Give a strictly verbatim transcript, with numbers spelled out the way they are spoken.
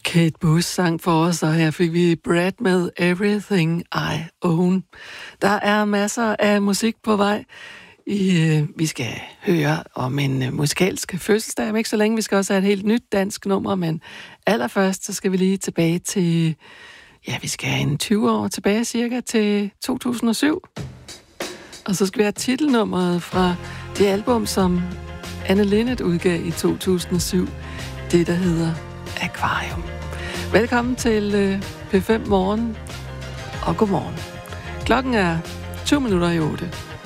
Kate Bush sang for os, og her fik vi Brad med Everything I Own. Der er masser af musik på vej. I, vi skal høre om en musikalsk fødselsdag om ikke så længe. Vi skal også have et helt nyt dansk nummer, men allerførst så skal vi lige tilbage til, ja, vi skal have en tyve år tilbage cirka til to tusind og syv. Og så skal vi have titelnummeret fra det album, som Anne Linnet udgav i to tusind og syv. Det, der hedder Akvarium. Velkommen til P fem Morgen, og godmorgen. Klokken er to minutter i otte.